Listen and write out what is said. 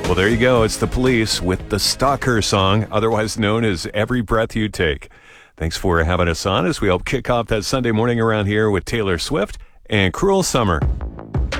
Well, there you go. It's the Police with the Stalker song, otherwise known as Every Breath You Take. Thanks for having us on as we help kick off that Sunday morning around here with Taylor Swift and Cruel Summer.